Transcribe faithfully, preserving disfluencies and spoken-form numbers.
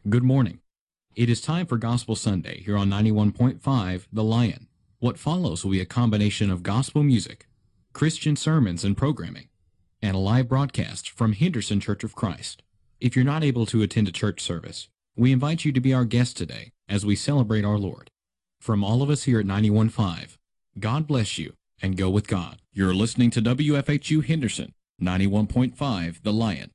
Good morning. It is time for Gospel Sunday here on ninety-one point five The Lion. What follows will be a combination of gospel music, Christian sermons and programming, and a live broadcast from Henderson Church of Christ. If you're not able to attend a church service, we invite you to be our guest today as we celebrate our Lord. From all of us here at ninety-one point five, God bless you and go with God. You're listening to W F H U Henderson, ninety-one point five The Lion.